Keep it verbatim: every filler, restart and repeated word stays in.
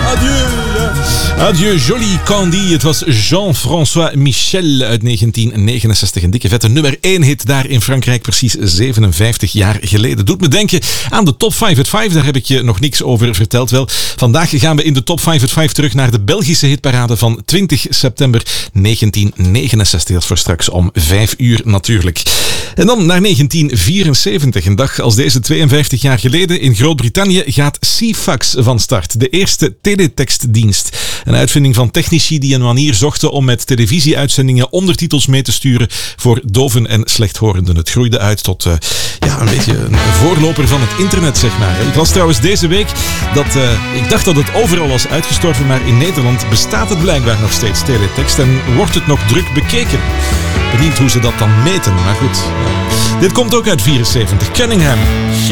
adieu. Adieu, Jolie Candy. Het was Jean-François Michel uit negentien negenenzestig. Een dikke vette nummer één hit daar in Frankrijk, precies zevenenvijftig jaar geleden. Doet me denken aan de Top vijf at vijf. Daar heb ik je nog niks over verteld wel. Vandaag gaan we in de Top vijf at vijf terug naar de Belgische hitparade van twintig september negentien negenenzestig. Dat is voor straks om vijf uur natuurlijk. En dan naar negentien vierenzeventig. Een dag als deze tweeënvijftig jaar geleden. In Groot-Brittannië gaat Ceefax van start. De eerste teletextdienst. Een uitvinding van technici die een manier zochten om met televisieuitzendingen ondertitels mee te sturen voor doven en slechthorenden. Het groeide uit tot uh, ja, een beetje een voorloper van het internet, zeg maar. Ik las trouwens deze week dat uh, ik dacht dat het overal was uitgestorven, maar in Nederland bestaat het blijkbaar nog steeds, teletext, en wordt het nog druk bekeken. Benieuwd hoe ze dat dan meten, maar goed. Ja. Dit komt ook uit vierenzeventig. Cunningham.